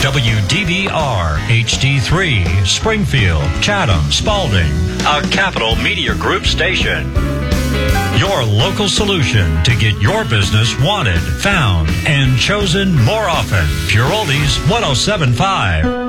WDBR HD3, Springfield, Chatham, Spalding, a Capital Media Group station. Your local solution to get your business wanted, found, and chosen more often. Pure Oldies 107.5.